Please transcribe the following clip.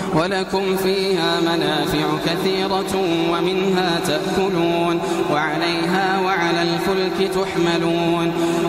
ولكم فيها منافع كثيرة ومنها تأكلون وعليها وعلى الفلك تحملون